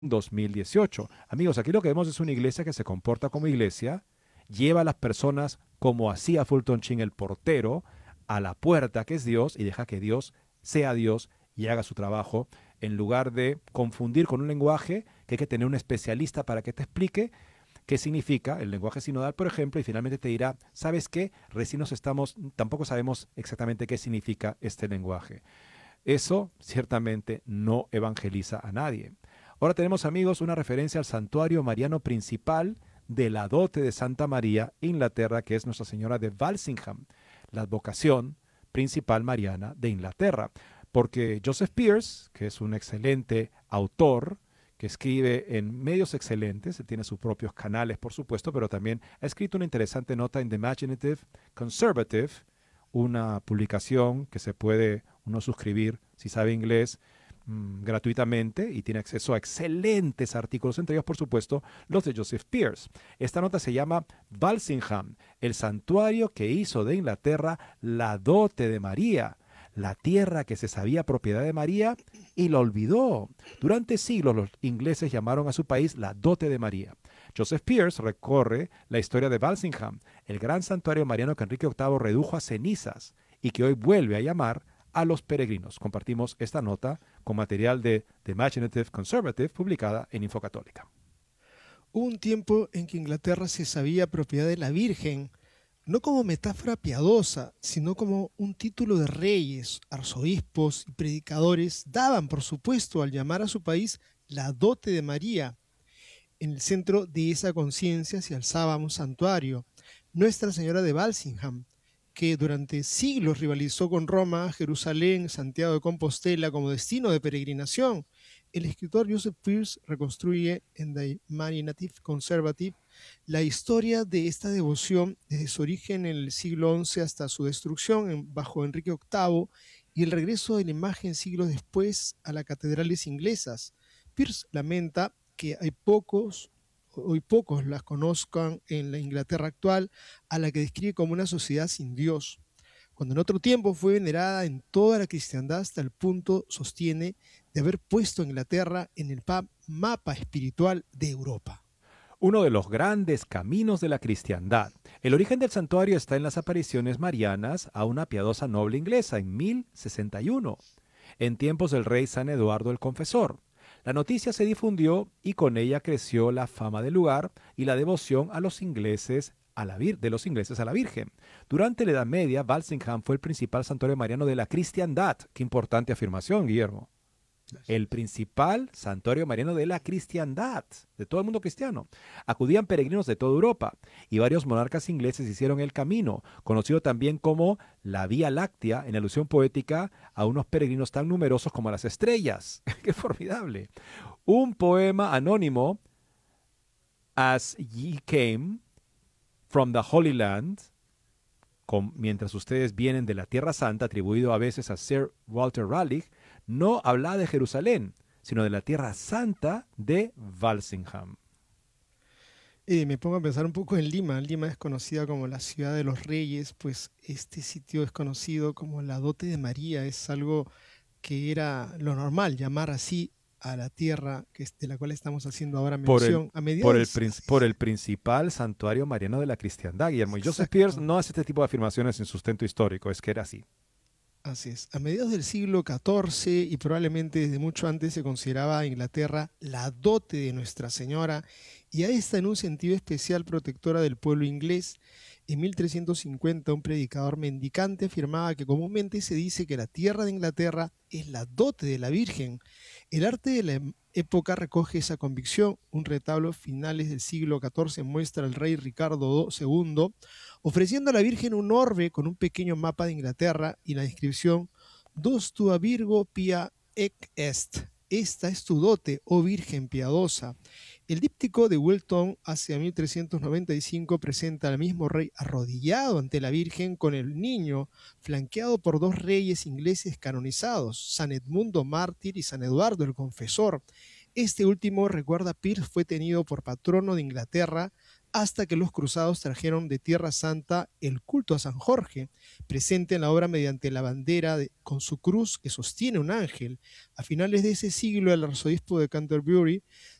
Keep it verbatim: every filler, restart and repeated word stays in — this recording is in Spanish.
dos mil dieciocho. Amigos, aquí lo que vemos es una iglesia que se comporta como iglesia, lleva a las personas como hacía Fulton Sheen, el portero, a la puerta que es Dios y deja que Dios sea Dios y haga su trabajo, en lugar de confundir con un lenguaje que hay que tener un especialista para que te explique qué significa el lenguaje sinodal, por ejemplo, y finalmente te dirá, ¿sabes qué? Recién nos estamos, tampoco sabemos exactamente qué significa este lenguaje. Eso ciertamente no evangeliza a nadie. Ahora tenemos, amigos, una referencia al santuario mariano principal de la dote de Santa María, Inglaterra, que es Nuestra Señora de Walsingham, la advocación principal mariana de Inglaterra. Porque Joseph Pearce, que es un excelente autor, que escribe en medios excelentes, tiene sus propios canales, por supuesto, pero también ha escrito una interesante nota en The Imaginative Conservative, una publicación que se puede uno suscribir, si sabe inglés, mmm, gratuitamente y tiene acceso a excelentes artículos, entre ellos, por supuesto, los de Joseph Pearce. Esta nota se llama Walsingham, el santuario que hizo de Inglaterra la dote de María, la tierra que se sabía propiedad de María y la olvidó. Durante siglos los ingleses llamaron a su país la dote de María. Joseph Pearce recorre la historia de Walsingham, el gran santuario mariano que Enrique octavo redujo a cenizas y que hoy vuelve a llamar a los peregrinos. Compartimos esta nota con material de The Imaginative Conservative publicada en Infocatólica. Hubo un tiempo en que Inglaterra se sabía propiedad de la Virgen, no como metáfora piadosa, sino como un título de reyes, arzobispos y predicadores daban, por supuesto, al llamar a su país la dote de María. En el centro de esa conciencia se alzaba un santuario, Nuestra Señora de Walsingham, que durante siglos rivalizó con Roma, Jerusalén, Santiago de Compostela como destino de peregrinación. El escritor Joseph Pearce reconstruye en The Imaginative Conservative la historia de esta devoción desde su origen en el siglo once hasta su destrucción en, bajo Enrique octavo y el regreso de la imagen siglos después a las catedrales inglesas. Pearce lamenta que hay pocos, hoy pocos las conozcan en la Inglaterra actual, a la que describe como una sociedad sin Dios, cuando en otro tiempo fue venerada en toda la cristiandad hasta el punto, sostiene, de haber puesto a Inglaterra en el mapa espiritual de Europa. Uno de los grandes caminos de la cristiandad. El origen del santuario está en las apariciones marianas a una piadosa noble inglesa en mil sesenta y uno, en tiempos del rey San Eduardo el Confesor. La noticia se difundió y con ella creció la fama del lugar y la devoción a los ingleses a la vir de los ingleses a la Virgen. Durante la Edad Media, Walsingham fue el principal santuario mariano de la cristiandad. Qué importante afirmación, Guillermo. El principal santuario mariano de la cristiandad, de todo el mundo cristiano. Acudían peregrinos de toda Europa y varios monarcas ingleses hicieron el camino, conocido también como la Vía Láctea, en alusión poética a unos peregrinos tan numerosos como las estrellas. ¡Qué formidable! Un poema anónimo, As Ye Came from the Holy Land, con, mientras ustedes vienen de la Tierra Santa, atribuido a veces a Sir Walter Raleigh, no habla de Jerusalén, sino de la Tierra Santa de Walsingham. Eh, me pongo a pensar un poco en Lima. Lima es conocida como la ciudad de los reyes, pues este sitio es conocido como la dote de María. Es algo que era lo normal, llamar así a la tierra que es de la cual estamos haciendo ahora Por el, mención. A por, el, mediados, por el principal santuario mariano de la cristiandad, Guillermo. Y Joseph Pearce no hace este tipo de afirmaciones sin sustento histórico, es que era así. Así es. A mediados del siglo catorce y probablemente desde mucho antes se consideraba a Inglaterra la dote de Nuestra Señora y a esta en un sentido especial protectora del pueblo inglés. En mil trescientos cincuenta un predicador mendicante afirmaba que comúnmente se dice que la tierra de Inglaterra es la dote de la Virgen. El arte de la época recoge esa convicción. Un retablo finales del siglo catorce muestra al rey Ricardo segundo ofreciendo a la Virgen un orbe con un pequeño mapa de Inglaterra y la inscripción Dos tua Virgo pia ec est. Esta es tu dote, oh Virgen piadosa. El díptico de Wilton hacia mil trescientos noventa y cinco presenta al mismo rey arrodillado ante la Virgen con el niño, flanqueado por dos reyes ingleses canonizados, San Edmundo mártir y San Eduardo el Confesor. Este último, recuerda Pearce, fue tenido por patrono de Inglaterra hasta que los cruzados trajeron de Tierra Santa el culto a San Jorge, presente en la obra mediante la bandera de, con su cruz que sostiene un ángel. A finales de ese siglo, el arzobispo de Canterbury